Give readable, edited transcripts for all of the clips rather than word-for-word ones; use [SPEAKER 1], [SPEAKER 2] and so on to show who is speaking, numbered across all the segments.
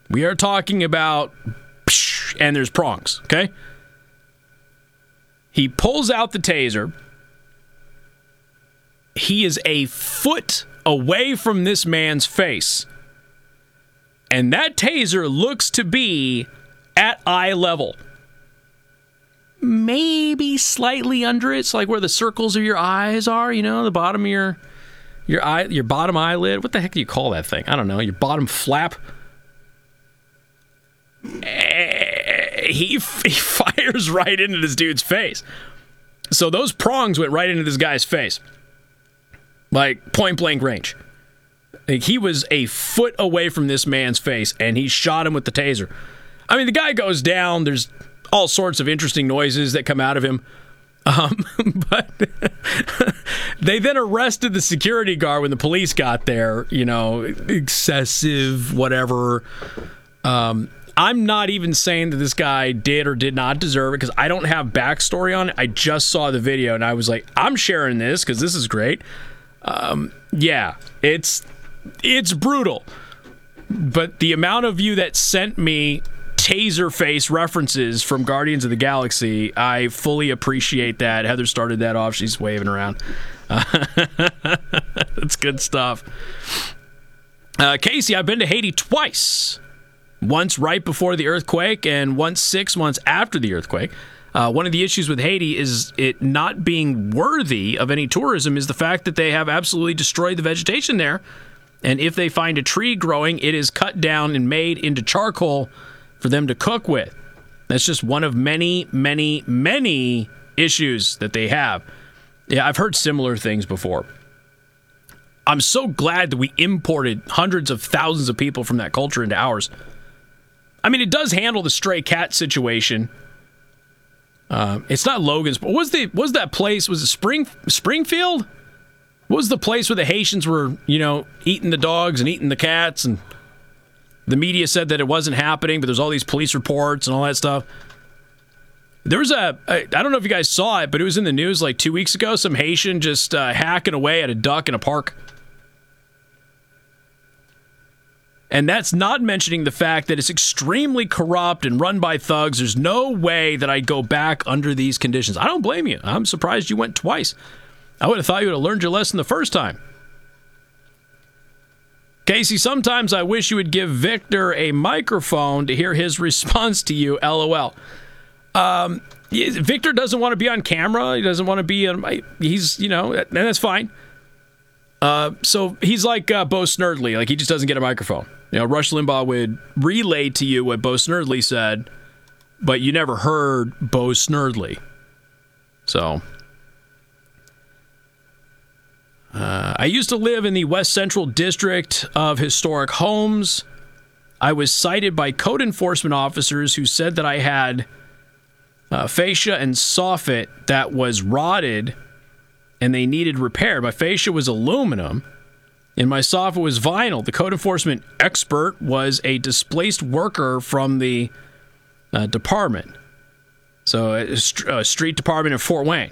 [SPEAKER 1] We are talking about, and there's prongs, okay? He pulls out the taser. He is a foot away from this man's face. And that taser looks to be at eye level. Maybe slightly under it. It's like where the circles of your eyes are, the bottom of your eye, your bottom eyelid. What the heck do you call that thing? I don't know. Your bottom flap. He fires right into this dude's face. So those prongs went right into this guy's face. Like point blank range. Like he was a foot away from this man's face and he shot him with the taser. I mean, the guy goes down. There's all sorts of interesting noises that come out of him. But they then arrested the security guard when the police got there, excessive, whatever. I'm not even saying that this guy did or did not deserve it because I don't have backstory on it. I just saw the video and I was like, I'm sharing this because this is great. Yeah, it's brutal. But the amount of you that sent me taser face references from Guardians of the Galaxy, I fully appreciate that. Heather started that off. She's waving around. That's good stuff. Casey, I've been to Haiti twice. Once right before the earthquake and once 6 months after the earthquake. One of the issues with Haiti is it not being worthy of any tourism is the fact that they have absolutely destroyed the vegetation there. And if they find a tree growing, it is cut down and made into charcoal for them to cook with. That's just one of many, many, many issues that they have. Yeah, I've heard similar things before. I'm so glad that we imported hundreds of thousands of people from that culture into ours. I mean, it does handle the stray cat situation. It's not Logan's. But was that place? Was it Springfield? What was the place where the Haitians were, eating the dogs and eating the cats? And the media said that it wasn't happening, but there's all these police reports and all that stuff. There was I don't know if you guys saw it, but it was in the news like 2 weeks ago. Some Haitian just hacking away at a duck in a park. And that's not mentioning the fact that it's extremely corrupt and run by thugs. There's no way that I'd go back under these conditions. I don't blame you. I'm surprised you went twice. I would have thought you would have learned your lesson the first time. Casey, sometimes I wish you would give Victor a microphone to hear his response to you, LOL. Victor doesn't want to be on camera. He doesn't want to be on... He's, and that's fine. So he's like Bo Snerdley. Like, he just doesn't get a microphone. Rush Limbaugh would relay to you what Bo Snerdley said, but you never heard Bo Snerdley. So... I used to live in the West Central District of Historic Homes. I was cited by code enforcement officers who said that I had fascia and soffit that was rotted and they needed repair. My fascia was aluminum and my soffit was vinyl. The code enforcement expert was a displaced worker from the department. So a street department in Fort Wayne.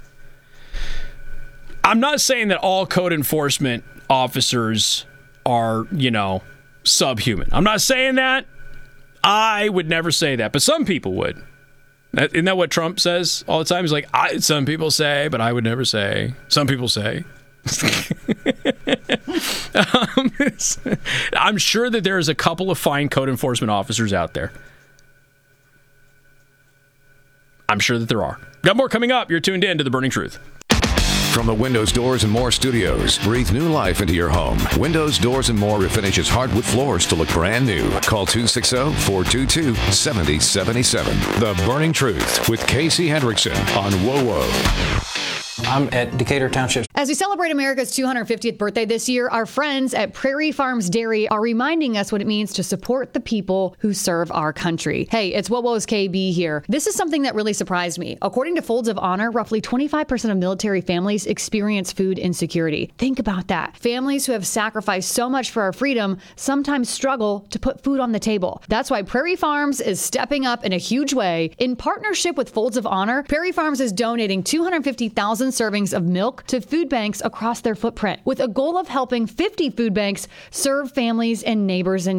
[SPEAKER 1] I'm not saying that all code enforcement officers are, subhuman. I'm not saying that. I would never say that, but some people would. Isn't that what Trump says all the time? He's like, some people say, but I would never say. Some people say. I'm sure that there's a couple of fine code enforcement officers out there. I'm sure that there are. Got more coming up. You're tuned in to The Burning Truth.
[SPEAKER 2] From the Windows, Doors, and More studios, breathe new life into your home. Windows, Doors, and More refinishes hardwood floors to look brand new. Call 260-422-7077. The Burning Truth with Casey Hendrickson on WOWO.
[SPEAKER 3] I'm at Decatur Township.
[SPEAKER 4] As we celebrate America's 250th birthday this year, our friends at Prairie Farms Dairy are reminding us what it means to support the people who serve our country. Hey, it's WOWO's KB here. This is something that really surprised me. According to Folds of Honor, roughly 25% of military families experience food insecurity. Think about that. Families who have sacrificed so much for our freedom sometimes struggle to put food on the table. That's why Prairie Farms is stepping up in a huge way. In partnership with Folds of Honor, Prairie Farms is donating 250,000 servings of milk to food banks across their footprint, with a goal of helping 50 food banks serve families and neighbors in